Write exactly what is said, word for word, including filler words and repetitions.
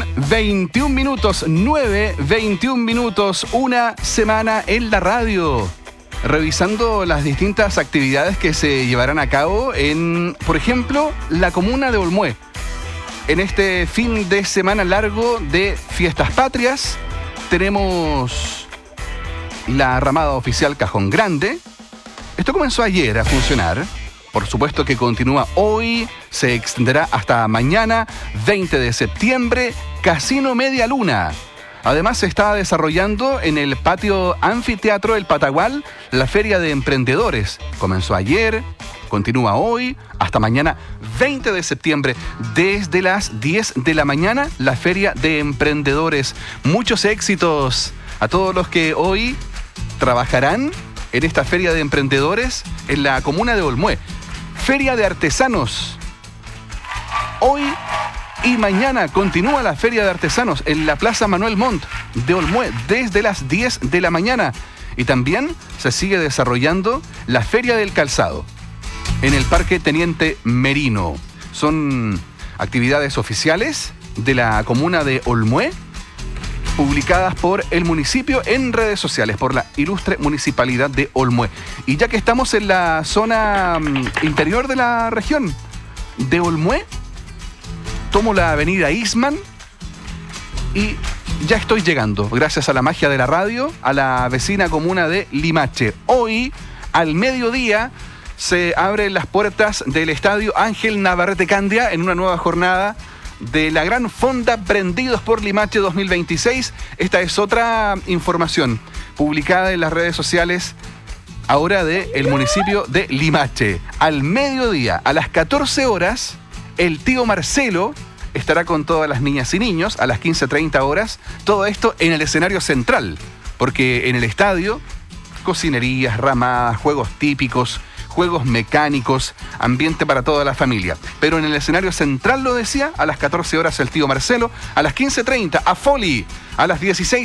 veintiún minutos, nueve, veintiún minutos, una semana en la radio. Revisando las distintas actividades que se llevarán a cabo en, por ejemplo, la comuna de Olmué. En este fin de semana largo de Fiestas Patrias, tenemos la ramada oficial Cajón Grande. Esto comenzó ayer a funcionar. Por supuesto que continúa hoy, se extenderá hasta mañana, veinte de septiembre, Casino Media Luna. Además, se está desarrollando en el patio anfiteatro El Patagual la Feria de Emprendedores. Comenzó ayer, continúa hoy, hasta mañana, veinte de septiembre, desde las diez de la mañana, la Feria de Emprendedores. Muchos éxitos a todos los que hoy trabajarán en esta Feria de Emprendedores en la comuna de Olmué. Feria de Artesanos. Hoy y mañana continúa la Feria de Artesanos en la Plaza Manuel Montt de Olmué desde las diez de la mañana. Y también se sigue desarrollando la Feria del Calzado en el Parque Teniente Merino. Son actividades oficiales de la comuna de Olmué, publicadas por el municipio en redes sociales, por la ilustre municipalidad de Olmué. Y ya que estamos en la zona interior de la región de Olmué, tomo la avenida Eastman y ya estoy llegando, gracias a la magia de la radio, a la vecina comuna de Limache. Hoy, al mediodía, se abren las puertas del estadio Ángel Navarrete Candia en una nueva jornada de la gran fonda Prendidos por Limache dos mil veintiséis. Esta es otra información publicada en las redes sociales ahora del municipio de Limache. Al mediodía, a las catorce horas, el tío Marcelo estará con todas las niñas y niños a las quince treinta horas. Todo esto en el escenario central, porque en el estadio, cocinerías, ramadas, juegos típicos, juegos mecánicos, ambiente para toda la familia. Pero en el escenario central, lo decía, a las catorce horas el tío Marcelo, a las quince treinta a Foli, a las dieciséis